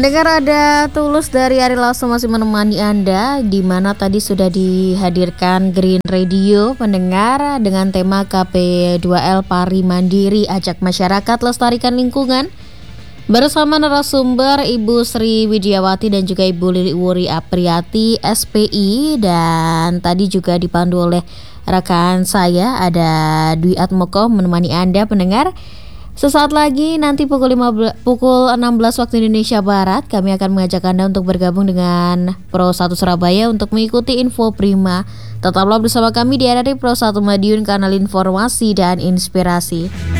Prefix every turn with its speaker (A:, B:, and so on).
A: Dengar ada Tulus dari Ari Lasso masih menemani Anda, di mana tadi sudah dihadirkan Green Radio pendengar dengan tema KP2L Pari Mandiri ajak masyarakat lestarikan lingkungan bersama narasumber Ibu Sri Widiawati dan juga Ibu Lili Wuri Apriyati SPI, dan tadi juga dipandu oleh rekan saya ada Dwi Atmoko menemani Anda pendengar. Sesaat lagi nanti pukul 16 waktu Indonesia Barat kami akan mengajak Anda untuk bergabung dengan Pro 1 Surabaya untuk mengikuti info prima. Tetaplah bersama kami di RRI Pro 1 Madiun, kanal informasi dan inspirasi.